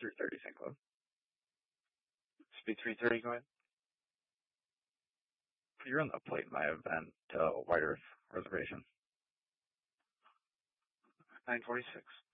3:30 St. Cloud. Speed 3:30 going. You're on the plate in my event, White Earth Reservation. 9:46.